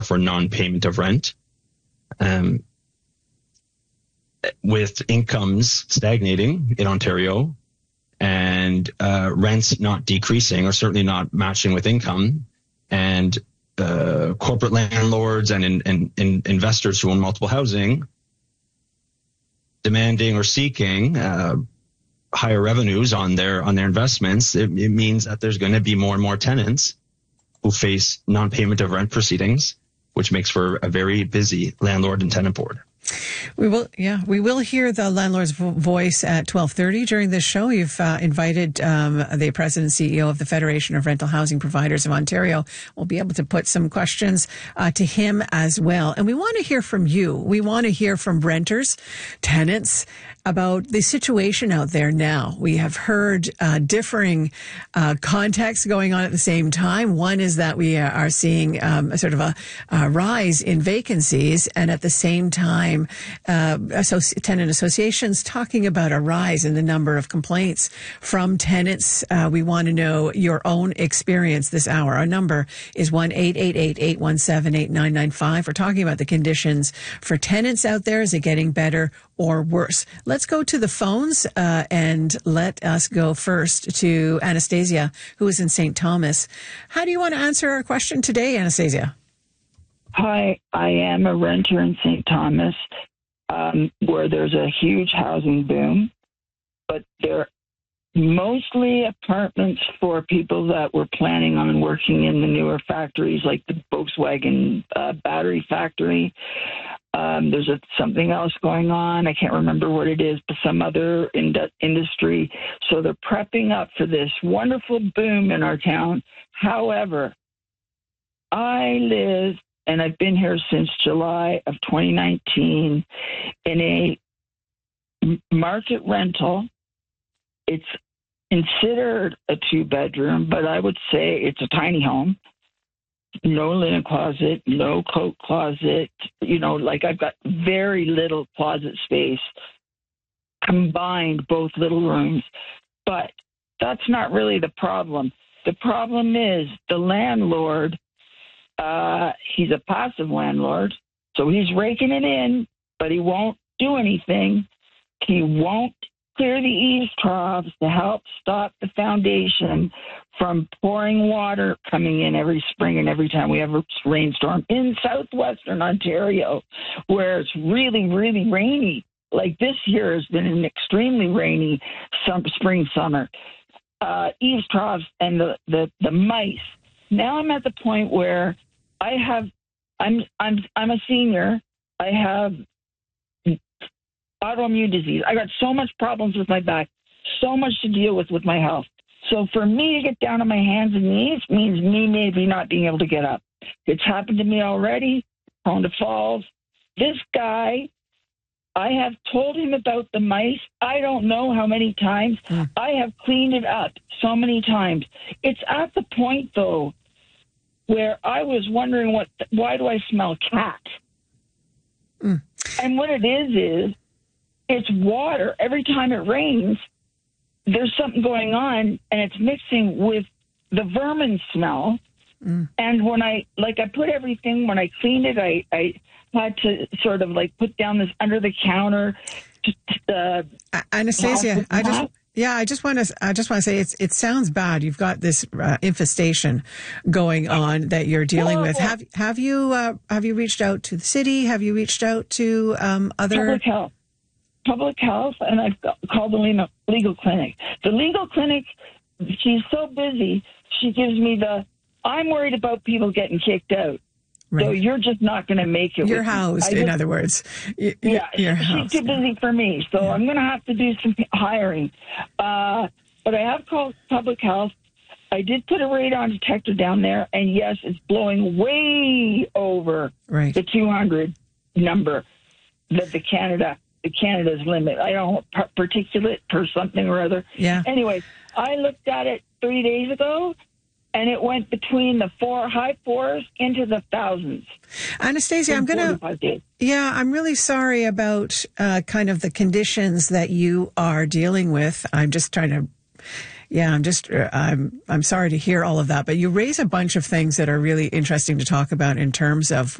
for non-payment of rent. With incomes stagnating in Ontario and rents not decreasing or certainly not matching with income, and corporate landlords and investors who own multiple housing demanding or seeking higher revenues on their investments, it means that there's going to be more and more tenants who face non-payment of rent proceedings, which makes for a very busy landlord and tenant board. We will hear the landlord's voice at 12:30 during this show. You've invited the president and CEO of the Federation of Rental Housing Providers of Ontario. We'll be able to put some questions to him as well. And we want to hear from you. We want to hear from renters, tenants, about the situation out there now. We have heard differing contexts going on at the same time. One is that we are seeing sort of a rise in vacancies, and at the same time, tenant associations talking about a rise in the number of complaints from tenants. We want to know your own experience this hour. Our number is 1-888-817-8995. We're talking about the conditions for tenants out there. Is it getting better or worse? Let's go to the phones and let us go first to Anastasia, who is in St. Thomas. How do you want to answer our question today, Anastasia? Hi, I am a renter in St. Thomas, where there's a huge housing boom, but they're mostly apartments for people that were planning on working in the newer factories like the Volkswagen battery factory. There's something else going on. I can't remember what it is, but some other industry. So they're prepping up for this wonderful boom in our town. However, I live, and I've been here since July of 2019, in a market rental. It's considered a 2-bedroom, but I would say it's a tiny home. No linen closet, no coat closet. I've got very little closet space, combined both little rooms. But that's not really the problem. The problem is the landlord, he's a passive landlord, so he's raking it in, but he won't do anything. He won't clear the eaves troughs to help stop the foundation from pouring water coming in every spring and every time we have a rainstorm in southwestern Ontario, where it's really, really rainy. Like this year has been an extremely rainy spring, summer. Eaves troughs and the mice. Now I'm at the point where I'm a senior. I have autoimmune disease. I got so much problems with my back, so much to deal with my health. So for me to get down on my hands and knees means me maybe not being able to get up. It's happened to me already, prone to falls. This guy, I have told him about the mice. I don't know how many times. I have cleaned it up so many times. It's at the point, though, where I was wondering why do I smell cat? And what it is it's water. Every time it rains, there's something going on, and it's mixing with the vermin smell. And when I put everything, when I cleaned it, I had to sort of put down this under the counter. Anastasia, I just want to say it sounds bad. You've got this infestation going on that you're dealing with. Have you reached out to the city? Have you reached out to other Public health, and I've called the legal clinic. The legal clinic, she's so busy, she gives me I'm worried about people getting kicked out. Right. So you're just not going to make it. You're housed, in other words. She's too busy for me, so I'm going to have to do some hiring. But I have called public health. I did put a radon detector down there, and yes, it's blowing way over the 200 number that the Canada's limit. I don't know, particulate per something or other. Yeah. Anyway, I looked at it 3 days ago, and it went between the high fours into the thousands. Anastasia, I'm really sorry about kind of the conditions that you are dealing with. I'm just trying to Yeah, I'm sorry to hear all of that, but you raise a bunch of things that are really interesting to talk about in terms of